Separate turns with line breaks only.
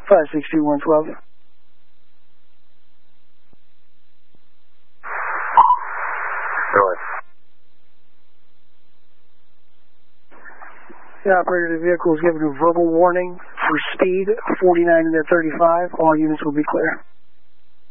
562-112. The operator of the vehicle is given a verbal warning for speed 49 into 35. All units will be clear.